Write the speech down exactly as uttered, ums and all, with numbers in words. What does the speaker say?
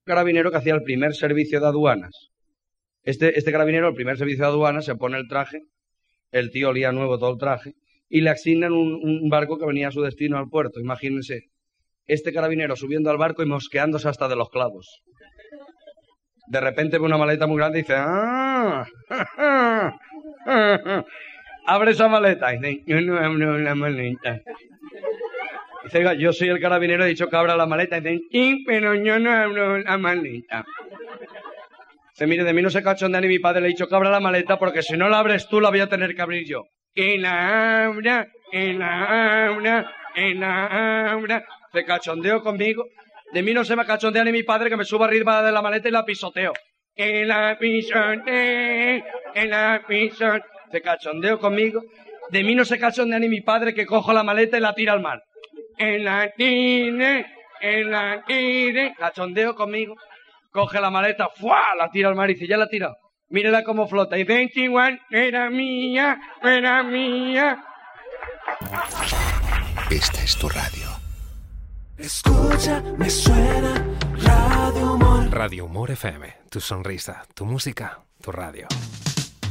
carabinero que hacía el primer servicio de aduanas. Este, este carabinero, el primer servicio de aduanas, se pone el traje, el tío olía nuevo todo el traje, y le asignan un, un barco que venía a su destino al puerto. Imagínense, este carabinero subiendo al barco y mosqueándose hasta de los clavos. De repente ve una maleta muy grande y dice, ¡ah! Abre esa maleta. Y dice, yo no abro la maleta. Dice, oiga, yo soy el carabinero, he dicho que abra la maleta. Y dice, sí, pero yo no abro la maleta. Dice, mire, de mí no se cachondea ni mi padre, le he dicho que abra la maleta porque si no la abres tú la voy a tener que abrir yo. Que la abra, que la abra, que la abra. Se cachondeo conmigo. De mí no se me cachondea ni mi padre, que me subo arriba de la maleta y la pisoteo. Que la pisoteo, que la pisoteo. Se cachondeo conmigo. De mí no se cachondea ni mi padre, que cojo la maleta y la tira al mar. Que la tire, que la tire. Cachondeo conmigo. Coge la maleta, ¡fua! La tira al mar y dice, ya la ha tirado. Mírela cómo flota. Y dice, igual, era mía, era mía. Esta es tu radio. Escucha, me suena Radio Humor. Radio Humor F M, tu sonrisa, tu música, tu radio.